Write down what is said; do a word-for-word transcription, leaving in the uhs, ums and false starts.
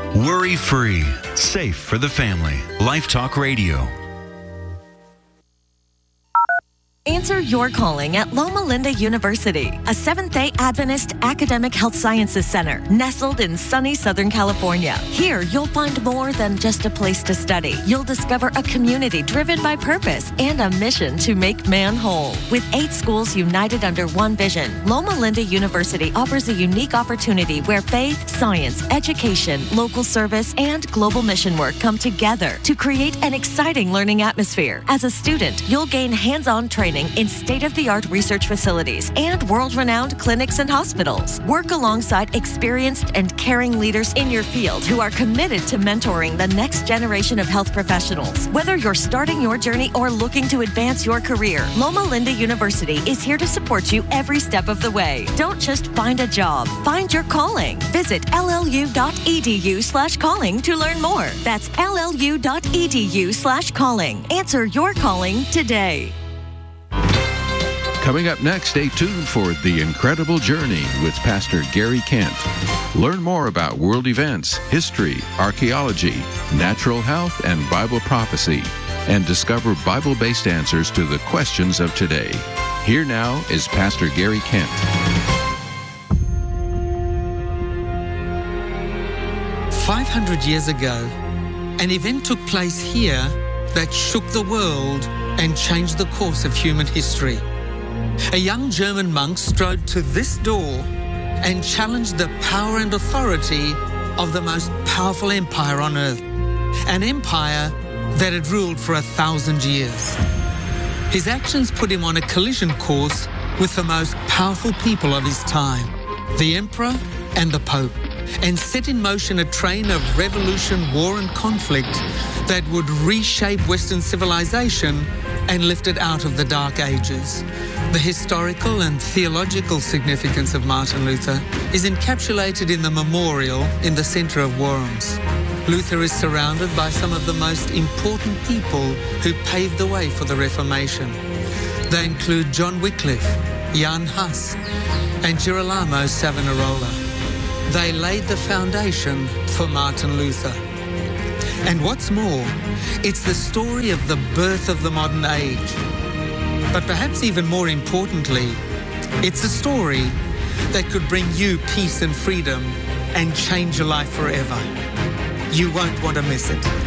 Worry-free, safe for the family. Life Talk Radio. Answer your calling at Loma Linda University, a Seventh-day Adventist academic health sciences center nestled in sunny Southern California. Here, you'll find more than just a place to study. You'll discover a community driven by purpose and a mission to make man whole. With eight schools united under one vision, Loma Linda University offers a unique opportunity where faith, science, education, local service, and global mission work come together to create an exciting learning atmosphere. As a student, you'll gain hands-on training in state-of-the-art research facilities and world-renowned clinics and hospitals. Work alongside experienced and caring leaders in your field who are committed to mentoring the next generation of health professionals. Whether you're starting your journey or looking to advance your career, Loma Linda University is here to support you every step of the way. Don't just find a job, find your calling. Visit llu.edu slash calling to learn more. That's llu.edu slash calling. Answer your calling today. Coming up next, stay tuned for The Incredible Journey with Pastor Gary Kent. Learn more about world events, history, archaeology, natural health, and Bible prophecy, and discover Bible-based answers to the questions of today. Here now is Pastor Gary Kent. five hundred years ago, an event took place here that shook the world and changed the course of human history. A young German monk strode to this door and challenged the power and authority of the most powerful empire on earth, an empire that had ruled for a thousand years. His actions put him on a collision course with the most powerful people of his time, the Emperor and the Pope, and set in motion a train of revolution, war and conflict that would reshape Western civilization and lift it out of the Dark Ages. The historical and theological significance of Martin Luther is encapsulated in the memorial in the centre of Worms. Luther is surrounded by some of the most important people who paved the way for the Reformation. They include John Wycliffe, Jan Hus, and Girolamo Savonarola. They laid the foundation for Martin Luther. And what's more, it's the story of the birth of the modern age. But perhaps even more importantly, it's a story that could bring you peace and freedom and change your life forever. You won't want to miss it.